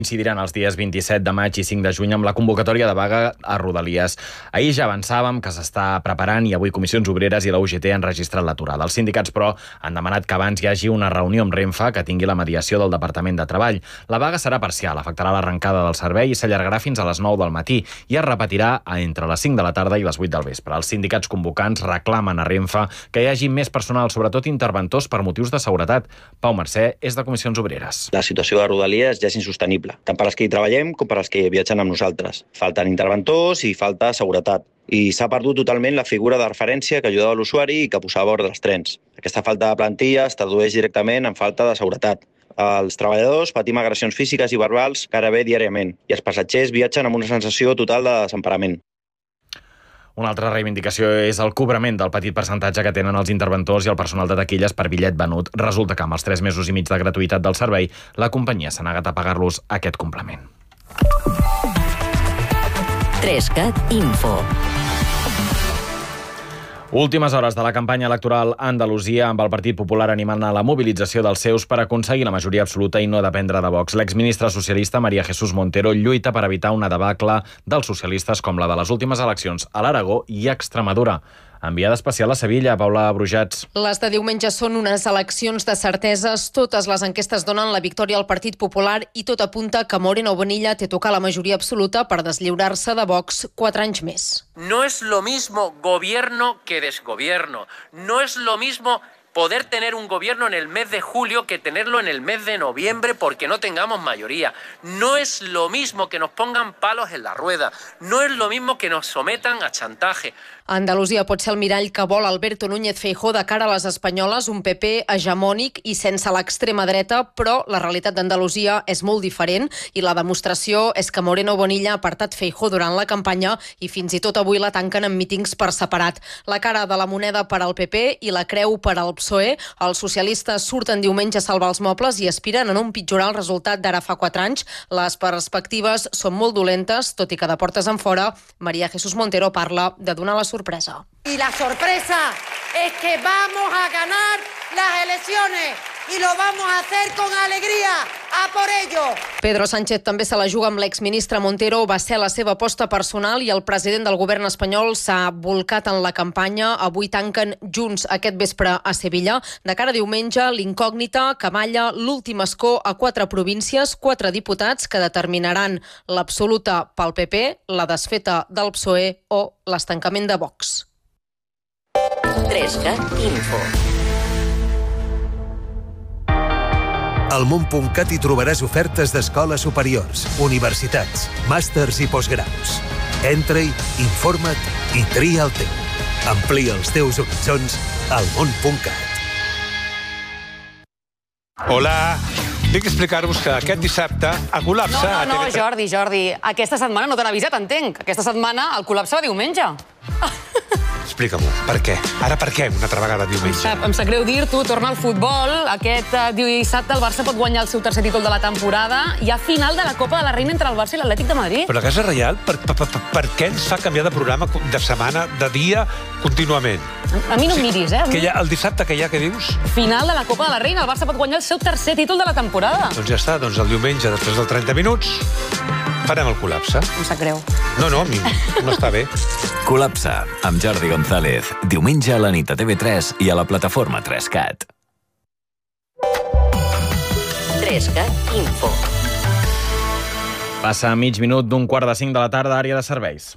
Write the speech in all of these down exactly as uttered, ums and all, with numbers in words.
Coincidiran els dies vint-i-set de maig i cinc de juny amb la convocatòria de vaga a Rodalies. Ahir ja avançàvem que s'està preparant i avui Comissions Obreres i la U G T han registrat l'aturada. Els sindicats, però, han demanat que abans hi hagi una reunió amb Renfe que tingui la mediació del Departament de Treball. La vaga serà parcial, afectarà l'arrencada del servei i s'allargarà fins a les nou del matí i es repetirà entre les cinc de la tarda i les vuit del vespre. Els sindicats convocants reclamen a Renfe que hi hagi més personal, sobretot interventors, per motius de seguretat. Pau Mercè és de Comissions Obreres. La situació de Rodalies ja és insostenible, tant per als que hi treballem com per als que viatgen amb nosaltres. Falten interventors i falta seguretat. I s'ha perdut totalment la figura de referència que ajudava l'usuari i que posava ordre als trens. Aquesta falta de plantilla es tradueix directament en falta de seguretat. Els treballadors patim agressions físiques i verbals gairebé diàriament i els passatgers viatgen amb una sensació total de desemparament. Una altra reivindicació és el cobrament del petit percentatge que tenen els interventors i el personal de taquilles per bitllet venut. Resulta que amb els tres mesos i mig de gratuïtat del servei, la companyia s'ha negat a pagar-los aquest complement. trescat Info. Últimes hores de la campanya electoral a Andalusia, amb el Partit Popular animant a la mobilització dels seus per aconseguir la majoria absoluta i no dependre de Vox. L'exministra socialista María Jesús Montero lluita per evitar una debacle dels socialistes com la de les últimes eleccions a l'Aragó i a Extremadura. Enviada especial a Sevilla, Paula Brujats. Les de diumenge són unes eleccions de certeses. Totes les enquestes donen la victòria al Partit Popular i tot apunta que Moreno Bonilla té tocar la majoria absoluta per deslliurar-se de Vox quatre anys més. No es lo mismo gobierno que desgobierno. No es lo mismo poder tener un gobierno en el mes de julio que tenerlo en el mes de noviembre porque no tengamos mayoría. No es lo mismo que nos pongan palos en la rueda. No es lo mismo que nos sometan a chantaje. Andalusia pot ser el mirall que vol Alberto Núñez Feijóo de cara a les espanyoles, un P P hegemònic i sense l'extrema dreta, però la realitat d'Andalusia és molt diferent i la demostració és que Moreno Bonilla ha apartat Feijóo durant la campanya i fins i tot avui la tanquen en mítings per separat. La cara de la moneda per al P P i la creu per al P S O E. Els socialistes surten diumenge a salvar els mobles i aspiren a no empitjorar el resultat d'ara fa quatre anys. Les perspectives són molt dolentes, tot i que de portes enfora, María Jesús Montero parla de donar la sorpresa. Y la sorpresa es que vamos a ganar las elecciones y lo vamos a hacer con alegría. ¡A por ello! Pedro Sánchez també se la juga amb l'exministre Montero. Va ser la seva aposta personal i el president del govern espanyol s'ha volcat en la campanya. Avui tanquen junts aquest vespre a Sevilla. De cara a diumenge, l'incògnita que balla l'últim escó a quatre províncies, quatre diputats que determinaran l'absoluta pel P P, la desfeta del P S O E o l'estancament de Vox. trescat Info. Al món punt cat hi trobaràs ofertes d'escoles superiors, universitats, màsters i postgraus. Entra-hi, informa't i tria el teu. Amplia els teus horitzons al món punt cat. Hola, vinc a explicar-vos que aquest dissabte a Col·lapse... No, no, no, Jordi, Jordi, aquesta setmana no t'han avisat, entenc. Aquesta setmana el Col·lapse va diumenge. Explica-m'ho, per què? Ara per què una altra vegada diumenge? Em sap greu dir-t'ho, torna al futbol. Aquest dissabte el Barça pot guanyar el seu tercer títol de la temporada. Hi ha final de la Copa de la Reina entre el Barça i l'Atlètic de Madrid. Però la Casa Reial, per, per, per, per què ens fa canviar de programa de setmana, de dia, contínuament? A mi no em miris, eh? Que hi ha, el dissabte que hi ha, què dius? Final de la Copa de la Reina, el Barça pot guanyar el seu tercer títol de la temporada. Doncs ja està, doncs el diumenge, després dels trenta minuts, farem el Col·lapse. Em sap greu. No, no, a mi no està bé. Col·lapse, amb Jordi González. Diumenge a la nit a T V tres i a la plataforma trescat. trescat Info. Passa mig minut d'un quart de cinc de la tarda, àrea de serveis.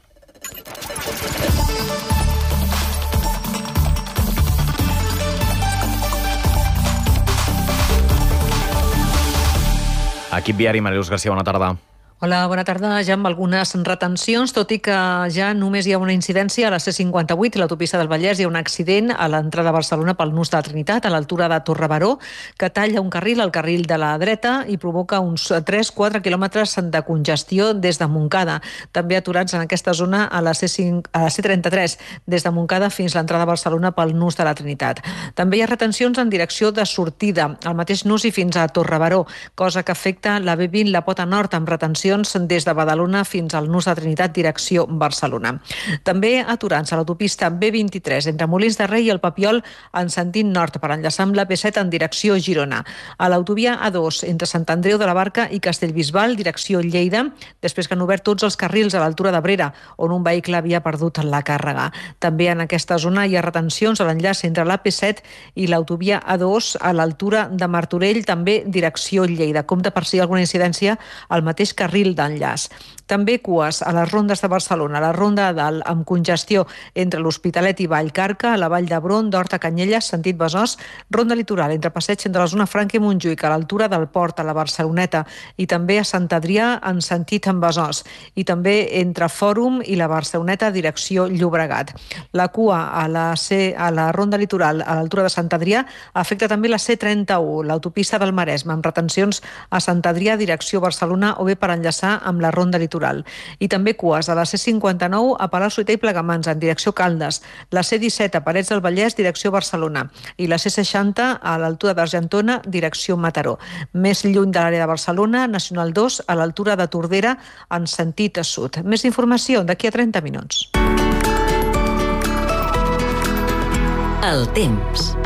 Equip viari, Marius Garcia, bona tarda. Hola, bona tarda. Ja amb algunes retencions, tot i que ja només hi ha una incidència a la C cinquanta-vuit i l'autopista del Vallès. Hi ha un accident a l'entrada a Barcelona pel nus de la Trinitat, a l'altura de Torre-Baró, que talla un carril, el carril de la dreta, i provoca uns tres a quatre quilòmetres de congestió des de Montcada. També aturats en aquesta zona a la C cinc, a la C trenta-tres, des de Montcada fins a l'entrada a Barcelona pel nus de la Trinitat. També hi ha retencions en direcció de sortida, al mateix nus i fins a Torre-Baró, cosa que afecta la B vint, la Pota Nord, amb retencions retencions des de Badalona fins al Nus de Trinitat, direcció Barcelona. També aturants a l'autopista B vint-i-tres entre Molins de Rei i el Papiol en sentit nord per enllaçar amb la P set en direcció Girona. A l'autovia A dos entre Sant Andreu de la Barca i Castellbisbal, direcció Lleida, després que han obert tots els carrils a l'altura d'Abrera, on un vehicle havia perdut la càrrega. També en aquesta zona hi ha retencions a l'enllaç entre l'A P set i l'autovia A dos a l'altura de Martorell, també direcció Lleida. Compte per si hi ha alguna incidència al mateix carril d'enllaç. També cues a les rondes de Barcelona, la ronda de Dalt amb congestió entre l'Hospitalet i Vallcarca, a la Vall d'Hebron, d'Horta a Canyelles, sentit Besòs, ronda litoral entre Passeig entre la zona Franca i Montjuïc, a l'altura del Port, a la Barceloneta, i també a Sant Adrià en sentit en Besòs, i també entre Fòrum i la Barceloneta, direcció Llobregat. La cua a la, C, a la ronda litoral a l'altura de Sant Adrià afecta també la C trenta-u, l'autopista del Maresme, amb retencions a Sant Adrià, direcció Barcelona, o bé per enllaçar amb la ronda litoral. I també cues a la C cinquanta-nou a Palau-solità i Plegamans, en direcció Caldes, la C disset a Parets del Vallès, direcció Barcelona, i la C seixanta a l'altura d'Argentona, direcció Mataró. Més lluny de l'àrea de Barcelona, Nacional dos, a l'altura de Tordera, en sentit sud. Més informació d'aquí a trenta minuts. El temps.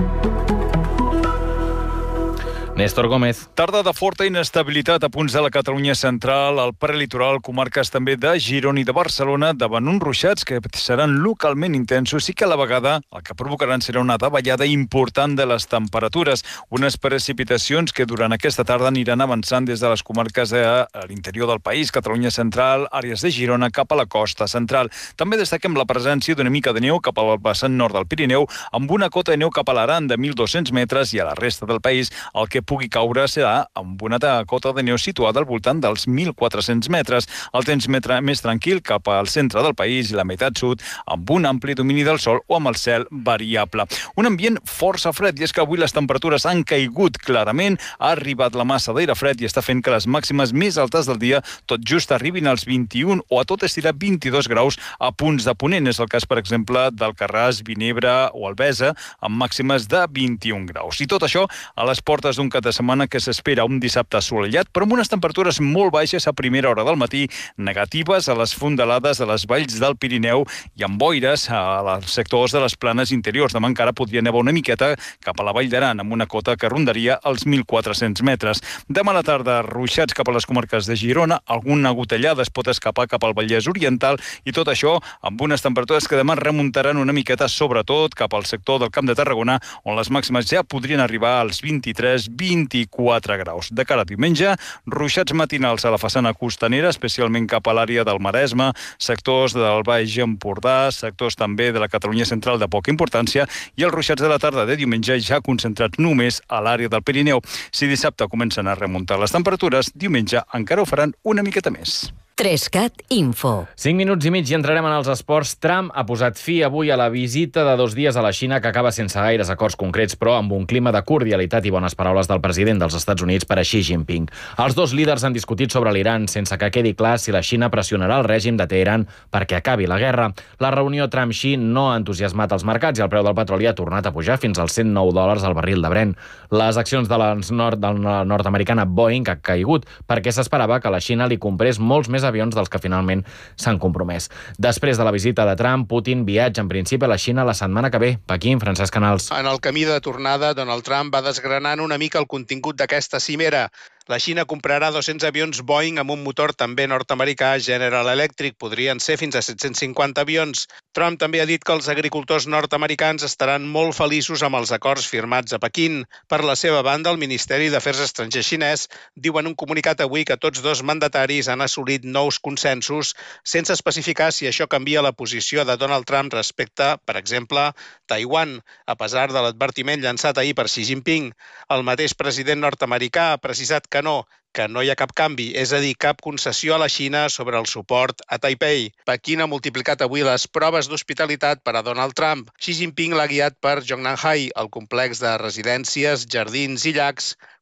Néstor Gómez. Tarda de forta inestabilitat a punts de la Catalunya central, al prelitoral, comarques també de Girona i de Barcelona, davant uns ruixats que seran localment intensos i que a la vegada el que provocaran serà una davallada important de les temperatures. Unes precipitacions que durant aquesta tarda aniran avançant des de les comarques de l'interior del país, Catalunya central, àrees de Girona, cap a la costa central. També destaquem la presència d'una mica de neu cap al vessant nord del Pirineu, amb una cota de neu cap a l'Aran de mil dos-cents metres, i a la resta del país el que pugui caure serà amb una cota de neu situada al voltant dels mil quatre-cents metres. El temps més tranquil cap al centre del país i la meitat sud, amb un ampli domini del sol o amb el cel variable. Un ambient força fred, i és que avui les temperatures han caigut clarament, ha arribat la massa d'aire fred i està fent que les màximes més altes del dia tot just arribin als vint-i-un o a tot estirar vint-i-dos graus a punts de ponent. És el cas, per exemple, d'Alcarràs, Vinebre o Albesa, amb màximes de vint-i-un graus. I tot això a les portes d'un de setmana que s'espera un dissabte assolellat, però amb unes temperatures molt baixes a primera hora del matí, negatives a les fondalades de les valls del Pirineu i amb boires als sectors de les planes interiors. Demà encara podria nevar una miqueta cap a la Vall d'Aran, amb una cota que rondaria els mil quatre-cents metres. Demà a la tarda, ruixats cap a les comarques de Girona, alguna gotellada es pot escapar cap al Vallès Oriental, i tot això amb unes temperatures que demà remuntaran una miqueta, sobretot cap al sector del Camp de Tarragona, on les màximes ja podrien arribar als vint-i-tres vint-i-quatre graus. De cara a diumenge, ruixats matinals a la façana costanera, especialment cap a l'àrea del Maresme, sectors del Baix Empordà, sectors també de la Catalunya central de poca importància, i els ruixats de la tarda de diumenge ja concentrats només a l'àrea del Pirineu. Si dissabte comencen a remuntar les temperatures, diumenge encara ho faran una miqueta més. Trescat Info. Cinc minuts i mig i entrarem en els esports. Trump ha posat fi avui a la visita de dos dies a la Xina, que acaba sense gaires acords concrets, però amb un clima de cordialitat i bones paraules del president dels Estats Units per a Xi Jinping. Els dos líders han discutit sobre l'Iran, sense que quedi clar si la Xina pressionarà el règim de Teheran perquè acabi la guerra. La reunió Trump-Xi no ha entusiasmat els mercats i el preu del petroli ha tornat a pujar fins als cent nou dòlars al barril de Brent. Les accions de la nord, de la nord-americana Boeing ha caigut perquè s'esperava que la Xina li comprés molts més avions dels que finalment s'han compromès. Després de la visita de Trump, Putin viatja en principi a la Xina la setmana que ve. Pequín, Francesc Canals. En el camí de tornada, Donald Trump va desgranant una mica el contingut d'aquesta cimera. La Xina comprarà dos-cents avions Boeing amb un motor també nord-americà General Electric. Podrien ser fins a set-cents cinquanta avions. Trump també ha dit que els agricultors nord-americans estaran molt feliços amb els acords firmats a Pequín. Per la seva banda, el Ministeri d'Afers Estrangers xinès diu en un comunicat avui que tots dos mandataris han assolit nous consensos, sense especificar si això canvia la posició de Donald Trump respecte, per exemple, Taiwan, a pesar de l'advertiment llançat ahir per Xi Jinping. El mateix president nord-americà ha precisat que no, que no hi ha cap canvi, és a dir, cap concessió a la Xina sobre el suport a Taipei. Pequín ha multiplicat avui les proves d'hospitalitat per a Donald Trump. Xi Jinping l'ha guiat per Zhongnanhai, el complex de residències, jardins i llacs,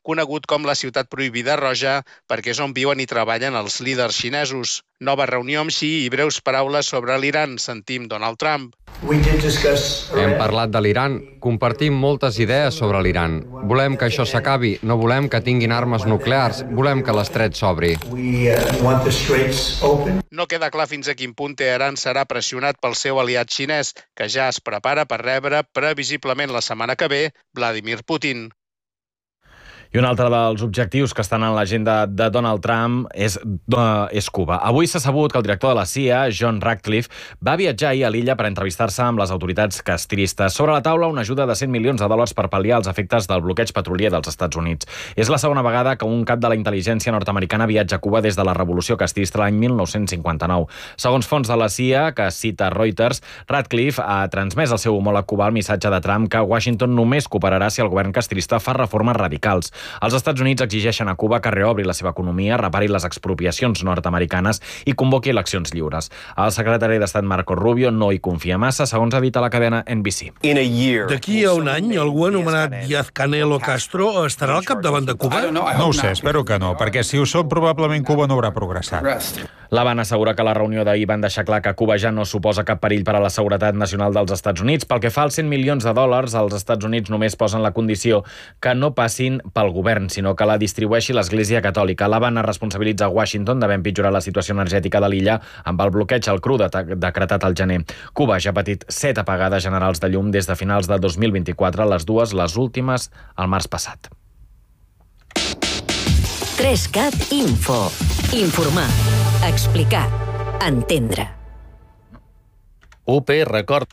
conegut com la ciutat prohibida roja, perquè és on viuen i treballen els líders xinesos. Nova reunió amb Xi i breus paraules sobre l'Iran. Sentim Donald Trump. Hem parlat de l'Iran, compartim moltes idees sobre l'Iran. Volem que això s'acabi, no volem que tinguin armes nuclears, volem que l'estret s'obri. No queda clar fins a quin punt Teheran serà pressionat pel seu aliat xinès, que ja es prepara per rebre previsiblement la setmana que ve Vladimir Putin. I un altre dels objectius que estan en l'agenda de Donald Trump és, uh, és Cuba. Avui s'ha sabut que el director de la C I A, John Ratcliffe, va viatjar ahir a l'illa per entrevistar-se amb les autoritats castristes. Sobre la taula, una ajuda de cent milions de dòlars per pal·liar els efectes del bloqueig petrolier dels Estats Units. És la segona vegada que un cap de la intel·ligència nord-americana viatja a Cuba des de la revolució castrista l'any mil nou-cents cinquanta-nou. Segons fonts de la C I A, que cita Reuters, Ratcliffe ha transmès al seu homòleg cubà el missatge de Trump que Washington només cooperarà si el govern castrista fa reformes radicals. Els Estats Units exigeixen a Cuba que reobri la seva economia, repari les expropiacions nord-americanes i convoqui eleccions lliures. El secretari d'Estat Marco Rubio no hi confia massa, segons ha dit a la cadena N B C. D'aquí a un any, algú anomenat Díaz-Canel Castro estarà al capdavant de Cuba? No ho sé, espero que no, perquè si ho són, probablement Cuba no haurà progressat. La van assegurar que la reunió d'ahir van deixar clar que Cuba ja no suposa cap perill per a la seguretat nacional dels Estats Units. Pel que fa als cent milions de dòlars, els Estats Units només posen la condició que no passin pel govern, sinó que la distribueixi l'Església Catòlica. La van responsabilitzar Washington d'haver empitjorat la situació energètica de l'illa amb el bloqueig al cru decretat al gener. Cuba ja ha patit set apagades generals de llum des de finals de dos mil vint-i-quatre, les dues, les últimes, al març passat. tres cat Info. Informar. Explicar. Entendre. U P Record.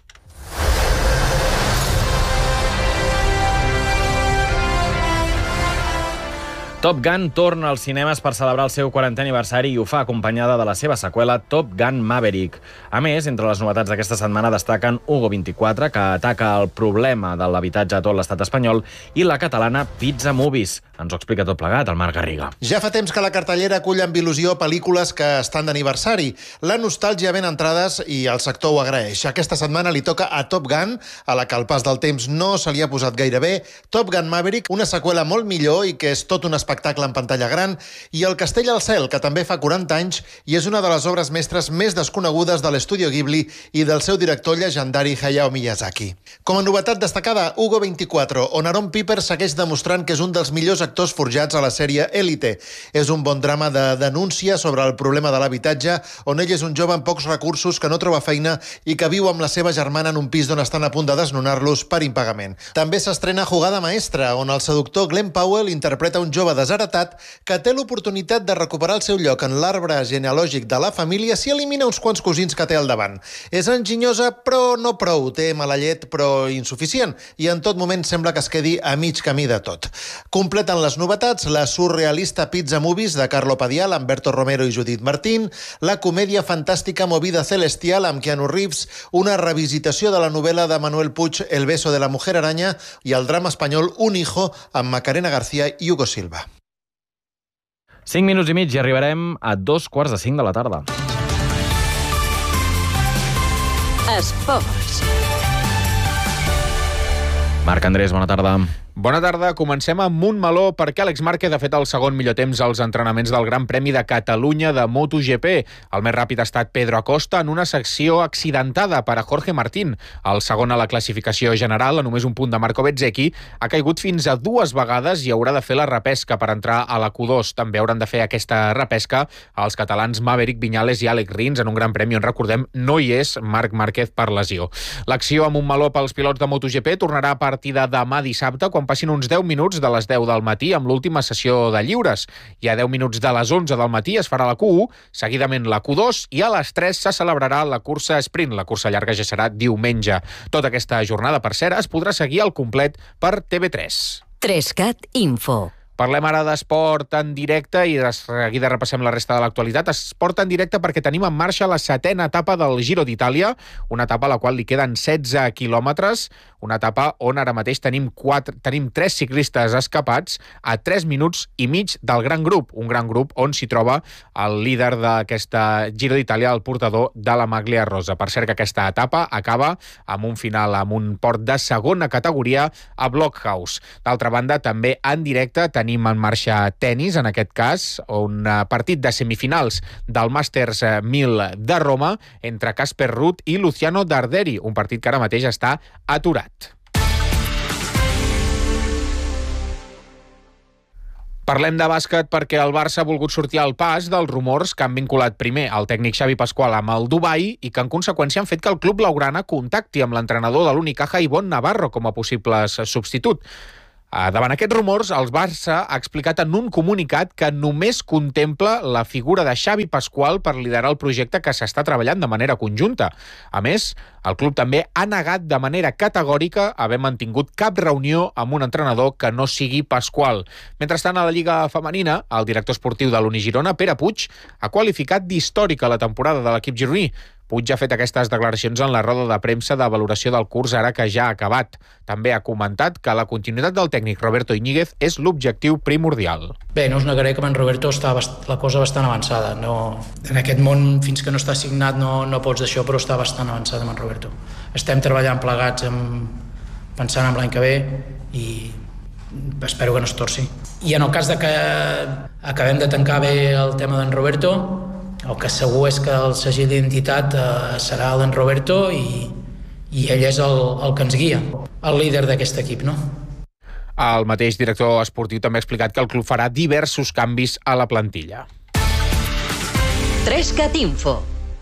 Top Gun torna als cinemes per celebrar el seu quarantè aniversari i ho fa acompanyada de la seva seqüela Top Gun Maverick. A més, entre les novetats d'aquesta setmana destaquen Hugo vint-i-quatre, que ataca el problema de l'habitatge a tot l'estat espanyol, i la catalana Pizza Movies. Ens ho explica tot plegat el Marc Garriga. Ja fa temps que la cartellera acull amb il·lusió pel·lícules que estan d'aniversari. La nostàlgia ven entrades i el sector ho agraeix. Aquesta setmana li toca a Top Gun, a la que el pas del temps no se li ha posat gaire bé, Top Gun Maverick, una seqüela molt millor i que és tot un espectacle en pantalla gran, i El castell al cel, que també fa quaranta anys i és una de les obres mestres més desconegudes de l'Estudio Ghibli i del seu director llegendari Hayao Miyazaki. Com a novetat destacada, Hugo vint-i-quatre, on Aaron Piper segueix demostrant que és un dels millors actors forjats a la sèrie Élite. És un bon drama de denúncia sobre el problema de l'habitatge, on ell és un jove amb pocs recursos que no troba feina i que viu amb la seva germana en un pis d'on estan a punt de desnonar-los per impagament. També s'estrena Jugada maestra, on el seductor Glenn Powell interpreta un jove desheretat que té l'oportunitat de recuperar el seu lloc en l'arbre genealògic de la família si elimina uns quants cosins que té al davant. És enginyosa, però no prou. Té mala llet, però insuficient. I en tot moment sembla que es quedi a mig camí de tot. Completen les novetats la surrealista Pizza Movies de Carlo Padial amb Berto Romero i Judith Martín, la comèdia fantàstica Movida Celestial amb Keanu Reeves, una revisitació de la novel·la de Manuel Puig El beso de la mujer araña i el drama espanyol Un hijo amb Macarena García i Hugo Silva. Cinc minuts i mig i arribarem a dos quarts de cinc de la tarda. Esports. Marc Andrés, bona tarda. Bona tarda. Comencem amb Montmeló perquè Àlex Márquez ha fet el segon millor temps als entrenaments del Gran Premi de Catalunya de MotoGP. El més ràpid ha estat Pedro Acosta en una secció accidentada per a Jorge Martín. El segon a la classificació general, a només un punt de Marco Bezzecchi, ha caigut fins a dues vegades i haurà de fer la repesca per entrar a la Q dos. També hauran de fer aquesta repesca els catalans Maverick Viñales i Àlex Rins en un Gran Premi on, recordem, no hi és Marc Márquez per lesió. L'acció a Montmeló pels pilots de MotoGP tornarà a partir de demà dissabte, quan passin uns deu minuts de les deu del matí amb l'última sessió de lliures. I a deu minuts de les onze del matí es farà la Q u, seguidament la Q dos i a les tres se celebrarà la cursa sprint. La cursa llarga ja serà diumenge. Tota aquesta jornada, per cert, es podrà seguir al complet per T V tres. tres cat Info. Parlem ara d'esport en directe i de seguida repassem la resta de l'actualitat. Esport en directe perquè tenim en marxa la setena etapa del Giro d'Itàlia, una etapa a la qual li queden setze quilòmetres, una etapa on ara mateix tenim, quatre, tenim tres ciclistes escapats a tres minuts i mig del gran grup, un gran grup on s'hi troba el líder d'aquesta Giro d'Itàlia, el portador de la Maglia Rosa. Per cert que aquesta etapa acaba amb un final, amb un port de segona categoria a Blockhouse. D'altra banda, també en directe tenim tenim en marxa tennis, en aquest cas, un partit de semifinals del Masters mil de Roma entre Casper Ruud i Luciano Darderi, un partit que ara mateix està aturat. Parlem de bàsquet perquè el Barça ha volgut sortir al pas dels rumors que han vinculat primer el tècnic Xavi Pascual amb el Dubai i que en conseqüència han fet que el club blaugrana contacti amb l'entrenador de l'Unicaja Ivonne Navarro com a possible substitut. Davant aquests rumors, el Barça ha explicat en un comunicat que només contempla la figura de Xavi Pascual per liderar el projecte que s'està treballant de manera conjunta. A més, el club també ha negat de manera categòrica haver mantingut cap reunió amb un entrenador que no sigui Pascual. Mentrestant, a la Lliga Femenina, el director esportiu de l'Unigirona, Pere Puig, ha qualificat d'històrica la temporada de l'equip gironí. Puig ha fet aquestes declaracions en la roda de premsa de valoració del curs ara que ja ha acabat. També ha comentat que la continuïtat del tècnic Roberto Iñiguez és l'objectiu primordial. Bé, no us negaré que amb en Roberto està la cosa bastant avançada. No, en aquest món, fins que no està signat, no, no pots d'això, però està bastant avançada amb en Roberto. Estem treballant plegats, amb, pensant en l'any que ve, i espero que no es torci. I en el cas de que acabem de tancar bé el tema d'en Roberto, el que segur és que el segell d'identitat eh, serà l'en Roberto i, i ell és el, el que ens guia, el líder d'aquest equip, no? El mateix director esportiu també ha explicat que el club farà diversos canvis a la plantilla. Trescat Info.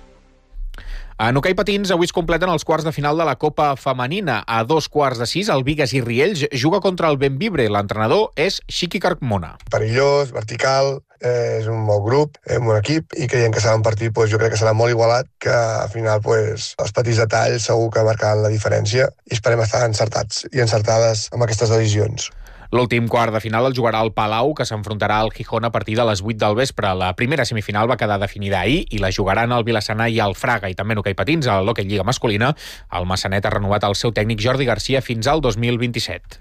En hoquei patins, avui es completen els quarts de final de la Copa Femenina. A dos quarts de sis, el Bigues i Riells juga contra el Benvibre. L'entrenador és Xiqui Carmona. Perillós, vertical, eh, és un bon grup, és un bon equip, i creiem que serà un partit, pues, jo crec que serà molt igualat, que al final pues, els petits detalls segur que marcaran la diferència i esperem estar encertats i encertades amb aquestes decisions. L'últim quart de final el jugarà el Palau, que s'enfrontarà al Gijón a partir de les vuit del vespre. La primera semifinal va quedar definida ahir i la jugaran el Vilassana i el Fraga. I també en hoquei patins, a l'hoquei lliga masculina, el Massanet ha renovat el seu tècnic Jordi Garcia fins al dos mil vint-i-set.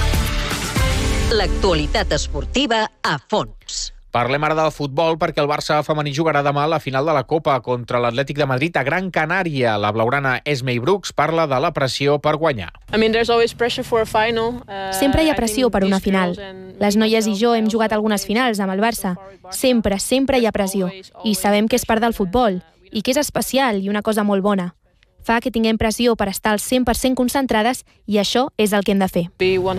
L'actualitat esportiva a fons. Parlem ara del futbol perquè el Barça femení jugarà demà a la final de la Copa contra l'Atlètic de Madrid a Gran Canària. La blaugrana Esmei Brooks parla de la pressió per guanyar. Sempre hi ha pressió per una final. Les noies i jo hem jugat algunes finals amb el Barça. Sempre, sempre hi ha pressió. I sabem que és part del futbol i que és especial i una cosa molt bona. Fa que tinguem pressió per estar al cent per cent concentrades i això és el que hem de fer.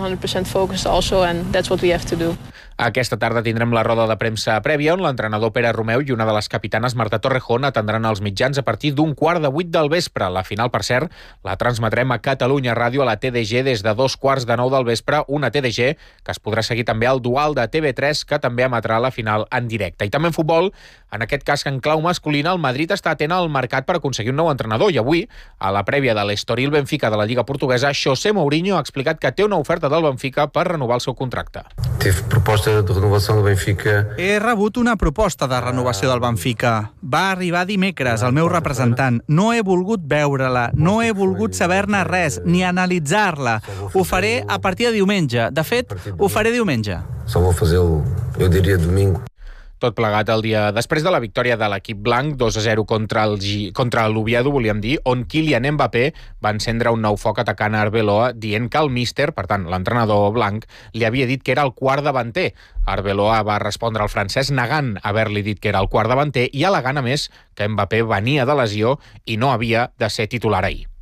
Aquesta tarda tindrem la roda de premsa prèvia on l'entrenador Pere Romeu i una de les capitanes Marta Torrejón atendran els mitjans a partir d'un quart de vuit del vespre. La final, per cert, la transmetrem a Catalunya Ràdio a la T D G des de dos quarts de nou del vespre, una T D G que es podrà seguir també al dual de T V tres, que també emetrà la final en directe. I també en futbol, en aquest cas en clau masculina, el Madrid està atent al mercat per aconseguir un nou entrenador i avui, a la prèvia de l'Estoril Benfica de la Lliga Portuguesa, José Mourinho ha explicat que té una oferta del Benfica per renovar el seu contracte. Tive proposta de renovació del Benfica. He rebut una proposta de renovació del Benfica. Va arribar dimecres el meu representant. No he volgut veure-la, no he volgut saber-ne res, ni analitzar-la. Ho faré a partir de diumenge. De fet, ho faré diumenge. Só vou fazer-ho, eu diria, domingo. Tot plegat el dia després de la victòria de l'equip blanc dos a zero contra el G... contra l'Oviedo, volíem dir, on Kylian Mbappé va encendre un nou foc atacant a Arbeloa, dient que el míster, per tant, l'entrenador blanc, li havia dit que era el quart davanter. Arbeloa va respondre al francès negant haver-li dit que era el quart davanter i al·legant, a més, que Mbappé venia de lesió i no havia de ser titular ahir.